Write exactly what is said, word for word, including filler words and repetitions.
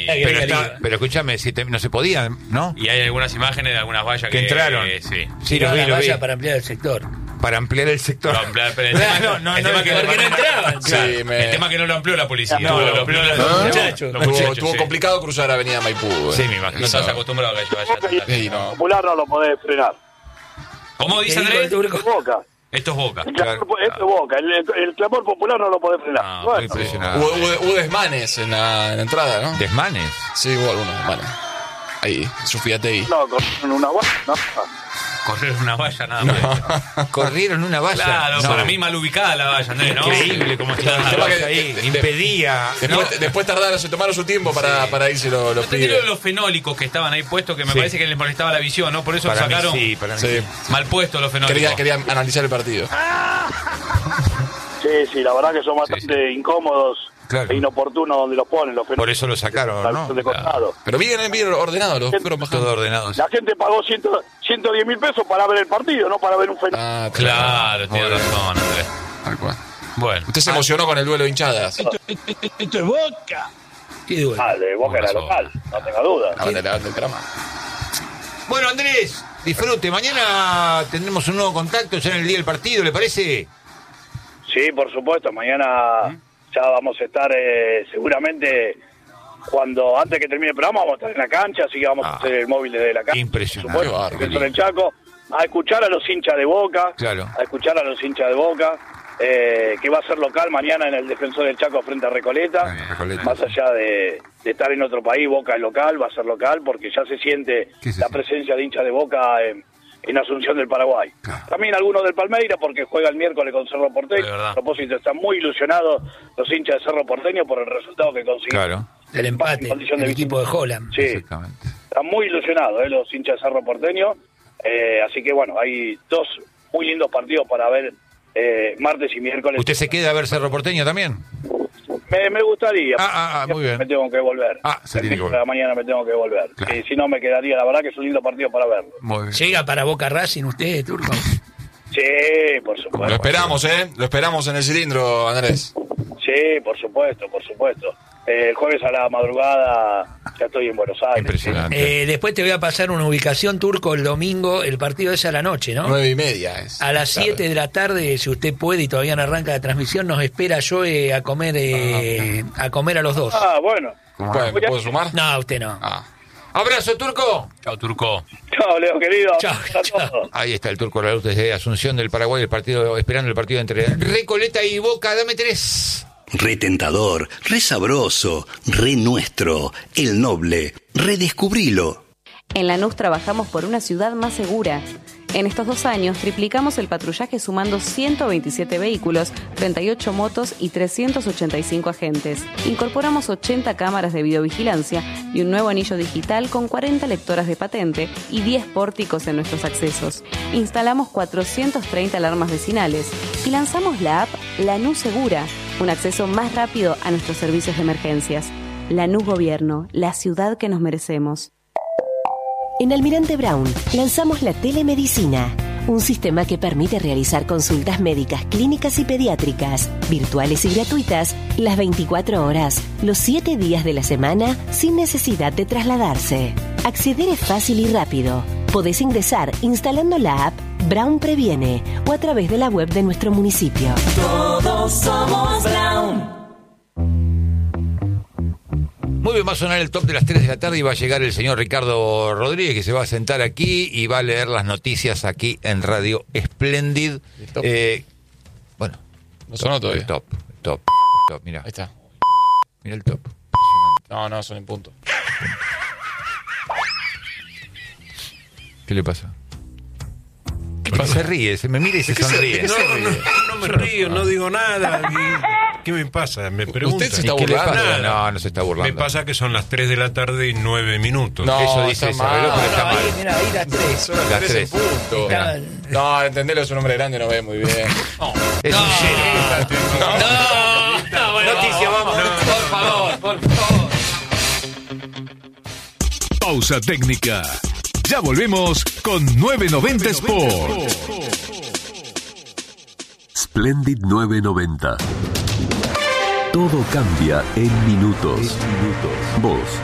pero, está, pero escúchame, si te, no se podía, ¿no? Y hay algunas imágenes de algunas vallas que, que entraron. Eh, sí, sí los vi, los vi. Para ampliar el sector. Para ampliar el sector. Para ampliar, pero el tema, no, no, el no, tema no, que porque no entraban. Claro, Sí, me... El tema que no lo amplió la policía. No, lo no, amplió no, la, no, los no, muchachos. Estuvo, Los muchachos, estuvo sí. complicado cruzar Avenida Maipú. Eh. Sí, me imagino. No estás acostumbrado a que vaya. Sí, no. Popular no lo podés frenar. ¿Cómo dice ¿Qué Andrés? dijo el Turco? Boca. Esto es Boca. El clamor, Claro. esto es Boca. El, el, el clamor popular no lo podés frenar. Ah, Bueno, muy impresionante. Hubo, hubo, hubo desmanes en la, en la entrada, ¿no? ¿Desmanes? Sí, hubo algunos desmanes. Ahí, Sufíate ahí. no, con una guay, no. Correr una valla nada más. Corrieron una valla. Claro, No. para mí mal ubicada la valla, Andrés, ¿no? Increíble cómo estaba la Claro. valla ahí. De- de- Impedía. Después, ¿no? después tardaron, se tomaron su tiempo para, Sí. para irse los, los No te digo pibes. los fenólicos que estaban ahí puestos, que me Sí. parece que les molestaba la visión, ¿no? Por eso Para lo mí sacaron sí, para mí Sí. sí. mal puestos los fenólicos. Quería, quería analizar el partido. Sí, sí, la verdad que son bastante incómodos Claro. e inoportunos donde los ponen. Los Por eso lo sacaron, ¿no? de costado. Pero bien, eh, bien ordenado, los fueron bajando. Todo ordenado. La gente pagó ciento diez mil pesos para ver el partido, no para ver un fenómeno. Ah, Claro, tiene Muy bien. razón, Andrés. Tal cual. Bueno. Usted se emocionó con el duelo de hinchadas. Esto es Boca. ¿Qué duele? Ah, de Boca era local, no tenga duda. Levante, levante el trama. Bueno, Andrés, disfrute. Mañana tendremos un nuevo contacto ya en el día del partido, ¿le parece? Sí, por supuesto, mañana ya vamos a estar eh, seguramente cuando antes que termine el programa vamos a estar en la cancha, así que vamos Ah, a hacer el móvil desde la cancha. impresionante. Por supuesto, Qué bárbaro. dentro del Chaco, a escuchar a los hinchas de Boca, Claro. a escuchar a los hinchas de Boca, eh, que va a ser local mañana en el Defensor del Chaco frente a Recoleta. Ah, Recoleta. Más allá de, de estar en otro país, Boca es local, va a ser local porque ya se siente ¿Qué se la siente? presencia de hinchas de Boca en, en Asunción del Paraguay. Claro. También algunos del Palmeiras porque juega el miércoles con Cerro Porteño. De verdad. A propósito, están muy ilusionados los hinchas de Cerro Porteño por el resultado que consiguieron. Claro. El empate, En condición el de equipo de Holland. Sí, Exactamente. están muy ilusionados eh, los hinchas de Cerro Porteño. Eh, así que bueno, hay dos muy lindos partidos para ver eh, martes y miércoles. ¿Usted se queda a ver Cerro Porteño también? Me, me gustaría. Ah, ah, ah, muy bien. Me tengo que volver. Ah, se tiene que El de la volver. mañana me tengo que volver. Claro. Y si no, me quedaría. La verdad que es un lindo partido para verlo. Muy bien. ¿Llega para Boca Racing usted, Turco? Sí, por supuesto. Lo esperamos, ¿eh? Lo esperamos en el cilindro, Andrés. Sí, por supuesto, por supuesto. Eh, el jueves a la madrugada ya estoy en Buenos Aires. Impresionante. Eh, después te voy a pasar una ubicación, Turco, el domingo. El partido es a la noche, ¿no? Nueve y media es. A las siete de la tarde, si usted puede y todavía no arranca la transmisión, nos espera Joe a comer eh, a comer a los dos. Ah, bueno. ¿Puedo, ¿me puedo sumar? No, usted no. Ah. Abrazo, Turco. Chao, Turco. Chao, Leo, querido. Chao, A chao. todos. Ahí está el Turco Laruz desde Asunción del Paraguay, el partido, esperando el partido entre Recoleta y Boca. Dame tres. Re tentador, re sabroso, re nuestro, el noble, redescubrilo. En Lanús trabajamos por una ciudad más segura. En estos dos años triplicamos el patrullaje sumando ciento veintisiete vehículos, treinta y ocho motos y trescientos ochenta y cinco agentes. Incorporamos ochenta cámaras de videovigilancia y un nuevo anillo digital con cuarenta lectoras de patente y diez pórticos en nuestros accesos. Instalamos cuatrocientas treinta alarmas vecinales y lanzamos la app Lanús Segura, un acceso más rápido a nuestros servicios de emergencias. Lanús Gobierno, la ciudad que nos merecemos. En Almirante Brown lanzamos la telemedicina, un sistema que permite realizar consultas médicas, clínicas y pediátricas, virtuales y gratuitas, las veinticuatro horas, los siete días de la semana, sin necesidad de trasladarse. Acceder es fácil y rápido. Podés ingresar instalando la app Brown Previene o a través de la web de nuestro municipio. Todos somos Brown. Muy bien, va a sonar el top de las tres de la tarde y va a llegar el señor Ricardo Rodríguez, que se va a sentar aquí y va a leer las noticias aquí en Radio Splendid. Eh, bueno, No sonó todavía. el top, el top, el top, mira. Ahí está. Mira el top. No, no, son en punto. ¿Qué le pasa? ¿Qué pasa? Se ríe, se me mira y se sonríe. No, no, no me río, no digo nada. ¿Qué, qué me pasa? Me preguntan. ¿Usted se está ¿Y qué le burlando? pasa? Nada. No, no se está burlando. Me pasa que son las tres de la tarde y nueve minutos. No, Eso dice está ese reloj, mal. pero está ahí, mal. mira, ahí las tres. Son las Las tres en tres. punto. Está- No, entendelo, es un hombre grande, no ve muy bien. Es un cero. No, no, bueno, Noticia, vamos. por favor, por favor. Pausa técnica. Ya volvemos con nueve noventa Sport. Splendid nueve noventa. Todo cambia en minutos. Vos